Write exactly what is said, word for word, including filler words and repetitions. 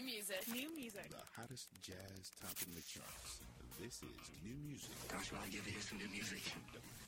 New music. New music. The hottest jazz topping the charts. This is New Music. That's why I give you some new music.